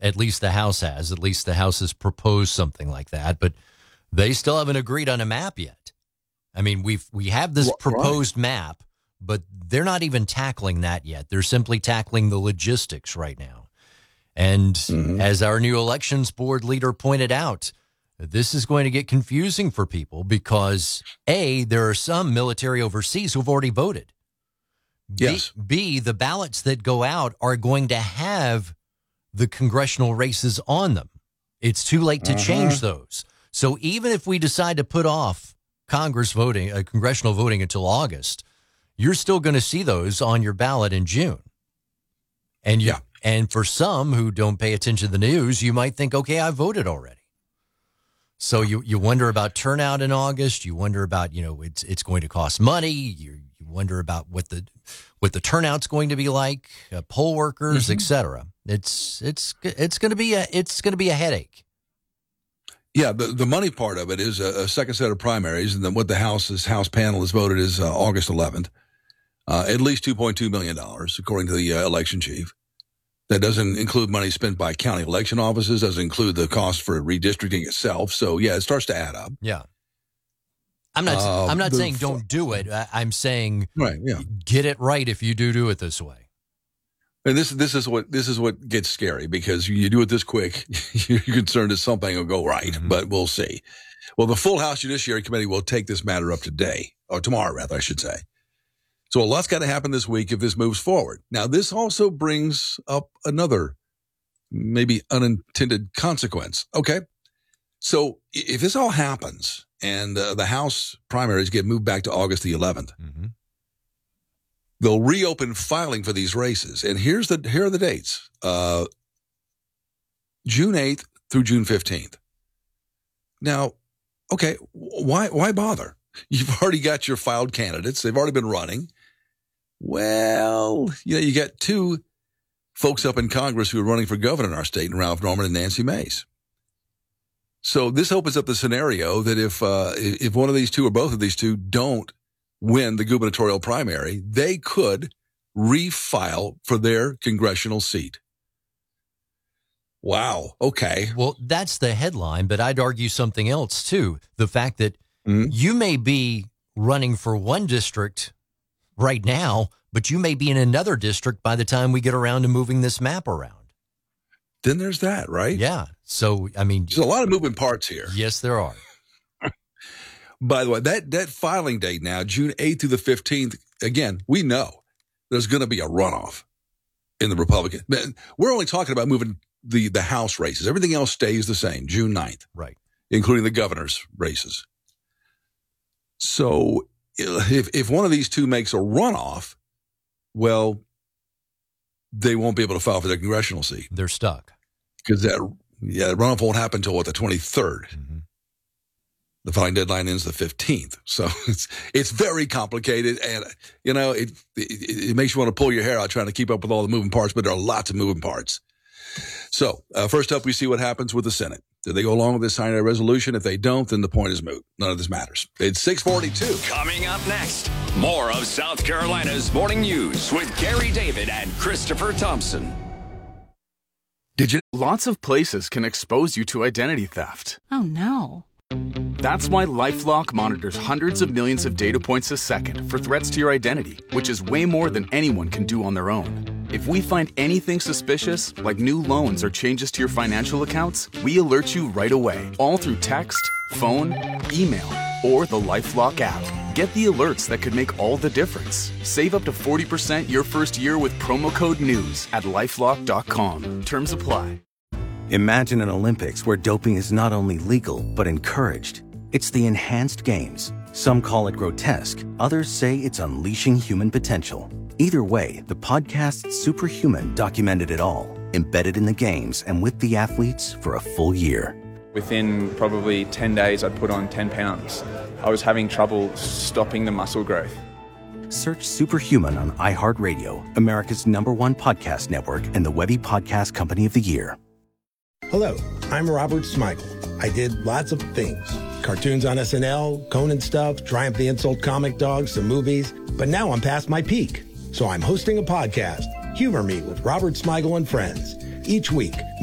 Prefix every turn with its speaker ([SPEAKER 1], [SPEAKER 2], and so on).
[SPEAKER 1] At least the House has. At least the House has proposed something like that, but they still haven't agreed on a map yet. I mean, we have this proposed map, but they're not even tackling that yet. They're simply tackling the logistics right now. And as our new elections board leader pointed out, this is going to get confusing for people because, A, there are some military overseas who've already voted.
[SPEAKER 2] Yes.
[SPEAKER 1] B, the ballots that go out are going to have the congressional races on them. It's too late to change those. So even if we decide to put off congressional voting until August, you're still going to see those on your ballot in June. And and for some who don't pay attention to the news, you might think, okay, I voted already. So you wonder about turnout in August. You wonder about, it's going to cost money. You wonder about what the turnout's going to be like, poll workers, et cetera. It's going to be a headache.
[SPEAKER 2] Yeah, the money part of it is a second set of primaries, and then what the House panel has voted is August 11th. At least $2.2 million, according to the election chief. That doesn't include money spent by county election offices, doesn't include the cost for redistricting itself. So, yeah, it starts to add up.
[SPEAKER 1] Yeah. I'm not saying don't do it. I'm saying get it right if you do it this way.
[SPEAKER 2] And this is what gets scary, because you do it this quick, you're concerned that something will go right, but we'll see. Well, the full House Judiciary Committee will take this matter up today, or tomorrow, rather, I should say. So a lot's got to happen this week if this moves forward. Now, this also brings up another maybe unintended consequence. Okay, so if this all happens and the House primaries get moved back to August the 11th, they'll reopen filing for these races. And here are the dates, June 8th through June 15th. Now, okay, why bother? You've already got your filed candidates. They've already been running. Well, you got two folks up in Congress who are running for governor in our state, Ralph Norman and Nancy Mace. So this opens up the scenario that if one of these two or both of these two don't win the gubernatorial primary, they could refile for their congressional seat. Wow. Okay.
[SPEAKER 1] Well, that's the headline, but I'd argue something else too. The fact that you may be running for one district right now, but you may be in another district by the time we get around to moving this map around.
[SPEAKER 2] Then there's that, right?
[SPEAKER 1] Yeah. So, I mean,
[SPEAKER 2] there's a lot of moving parts here.
[SPEAKER 1] Yes, there are.
[SPEAKER 2] By the way, that filing date now, June 8th through the 15th, again, we know there's going to be a runoff in the Republican. We're only talking about moving the House races. Everything else stays the same, June 9th.
[SPEAKER 1] Right.
[SPEAKER 2] Including the governor's races. So if one of these two makes a runoff, well, they won't be able to file for their congressional seat.
[SPEAKER 1] They're stuck.
[SPEAKER 2] Because the runoff won't happen until, the 23rd. The filing deadline ends the 15th. So it's very complicated, and, it makes you want to pull your hair out trying to keep up with all the moving parts, but there are lots of moving parts. So first up, we see what happens with the Senate. Do they go along with this signing a resolution? If they don't, then the point is moot. None of this matters. It's 6:42.
[SPEAKER 3] Coming up next, more of South Carolina's Morning News with Gary David and Christopher Thompson.
[SPEAKER 4] Lots of places can expose you to identity theft.
[SPEAKER 5] Oh, no.
[SPEAKER 4] That's why LifeLock monitors hundreds of millions of data points a second for threats to your identity, which is way more than anyone can do on their own. If we find anything suspicious, like new loans or changes to your financial accounts, we alert you right away, all through text, phone, email, or the LifeLock app. Get the alerts that could make all the difference. Save up to 40% your first year with promo code NEWS at LifeLock.com. Terms apply.
[SPEAKER 6] Imagine an Olympics where doping is not only legal, but encouraged. It's the enhanced games. Some call it grotesque. Others say it's unleashing human potential. Either way, the podcast Superhuman documented it all, embedded in the games and with the athletes for a full year.
[SPEAKER 7] Within probably 10 days, I'd put on 10 pounds. I was having trouble stopping the muscle growth.
[SPEAKER 6] Search Superhuman on iHeartRadio, America's #1 podcast network and the Webby Podcast Company of the Year.
[SPEAKER 8] Hello, I'm Robert Smigel. I did lots of things. Cartoons on SNL, Conan stuff, Triumph the Insult Comic Dog, some movies. But now I'm past my peak. So I'm hosting a podcast, Humor Me with Robert Smigel and Friends. Each week,